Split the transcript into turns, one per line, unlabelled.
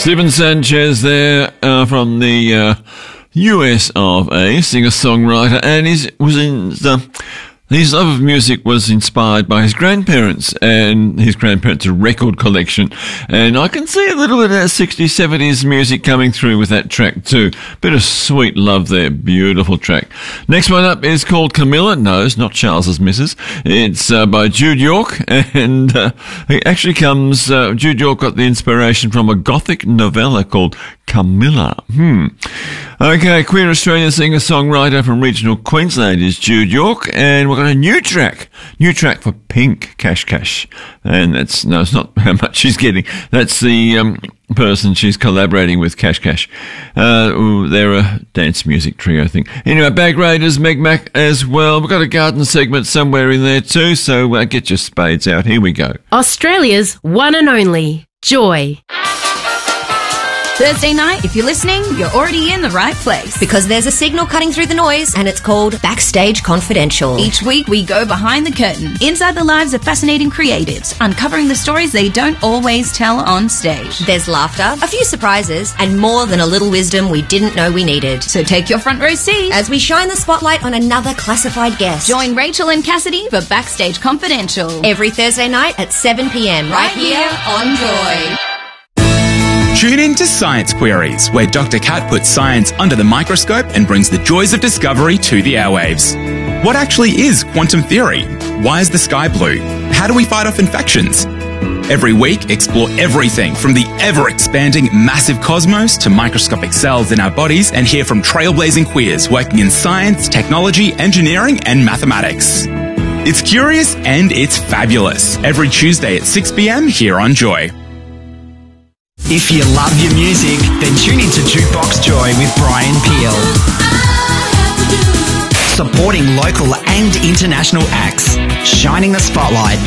Stephen Sanchez there from the US of A, singer-songwriter, and his love of music was inspired by his grandparents and his grandparents' record collection. And I can see a little bit of that 60s, 70s music coming through with that track too. Bit of sweet love there. Beautiful track. Next one up is called Camilla. No, it's not Charles's Missus. It's by Jude York. And it actually comes, Jude York got the inspiration from a gothic novella called Camilla. Okay, queer Australian singer-songwriter from regional Queensland is Jude York, and we've got a new track for Pink, Cash Cash. And it's not how much she's getting. That's the person she's collaborating with, Cash Cash. They're a dance music trio thing. Anyway, Bag Raiders, Meg Mac as well. We've got a garden segment somewhere in there too, so get your spades out. Here we go.
Australia's one and only Joy.
Thursday night, if you're listening, you're already in the right place.
Because there's a signal cutting through the noise, and it's called Backstage Confidential.
Each week, we go behind the curtain, inside the lives of fascinating creatives, uncovering the stories they don't always tell on stage.
There's laughter, a few surprises, and more than a little wisdom we didn't know we needed.
So take your front row seat
as we shine the spotlight on another classified guest.
Join Rachel and Cassidy for Backstage Confidential.
Every Thursday night at 7 p.m.
right here on Joy.
Tune in to Science Queries, where Dr. Kat puts science under the microscope and brings the joys of discovery to the airwaves. What actually is quantum theory? Why is the sky blue? How do we fight off infections? Every week, explore everything from the ever-expanding massive cosmos to microscopic cells in our bodies, and hear from trailblazing queers working in science, technology, engineering, and mathematics. It's curious and it's fabulous. Every Tuesday at 6 p.m. here on Joy.
If you love your music, then tune into Jukebox Joy with Brian Peel. Supporting local and international acts, shining the spotlight